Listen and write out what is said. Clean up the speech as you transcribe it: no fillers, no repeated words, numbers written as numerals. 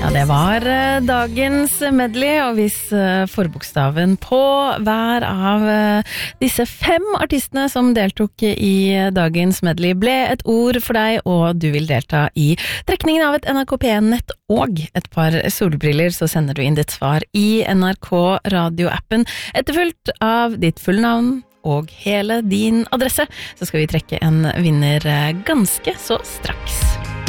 Ja, det var dagens medley, og hvis forbokstaven på hver av disse 5 artistene som deltok i dagens medley ble et ord for deg, og du vil delta i trekningen av et NRK P1-nett og et par solbriller, så sender du inn ditt svar i NRK radioappen, etterfulgt av ditt fullnavn og hele din adresse, så skal vi trekke en vinner ganske så straks.